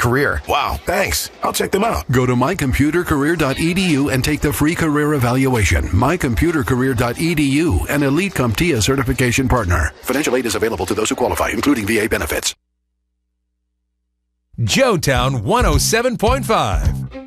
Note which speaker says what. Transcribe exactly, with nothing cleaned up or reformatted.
Speaker 1: career. Wow, thanks. I'll check them out.
Speaker 2: Go to my computer career dot e d u and take the free career evaluation. my computer career dot e d u, an Elite CompTIA certification partner. Financial aid is available to those who qualify, including V A benefits.
Speaker 3: Joetown one oh seven point five.